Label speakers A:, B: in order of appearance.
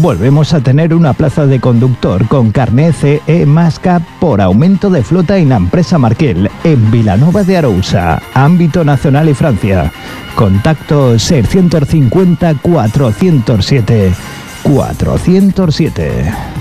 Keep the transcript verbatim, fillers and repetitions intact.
A: Volvemos a tener una plaza de conductor con carné C E más K por aumento de flota en la empresa Markel, en Vilanova de Arousa, ámbito nacional y Francia. Contacto seiscientos cincuenta cuatrocientos siete cuatrocientos siete.